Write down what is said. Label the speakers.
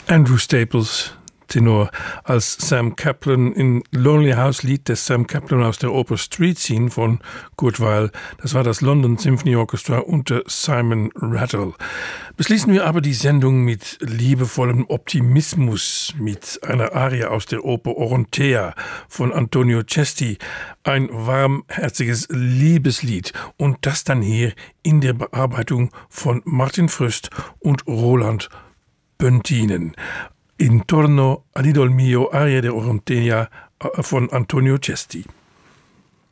Speaker 1: Andrew Staples, Tenor, als Sam Kaplan in Lonely House Lied des Sam Kaplan aus der Oper Street Scene von Kurt Weill. Das war das London Symphony Orchestra unter Simon Rattle. Beschließen wir aber die Sendung mit liebevollem Optimismus, mit einer Arie aus der Oper Orontea von Antonio Cesti. Ein warmherziges Liebeslied und das dann hier in der Bearbeitung von Martin Fröst und Roland Böntinen. Intorno all'idol mio, Aria de Orontea von Antonio Cesti.